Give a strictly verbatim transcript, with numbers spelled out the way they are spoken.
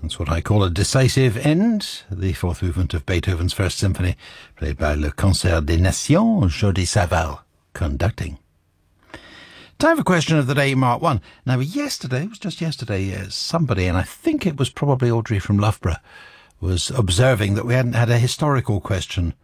That's what I call a decisive end. The fourth movement of Beethoven's First Symphony, played by Le Concert des Nations, Jody Saval conducting. Time for question of the day, Mark one. Now, yesterday, it was just yesterday, uh, somebody, and I think it was probably Audrey from Loughborough, was observing that we hadn't had a historical question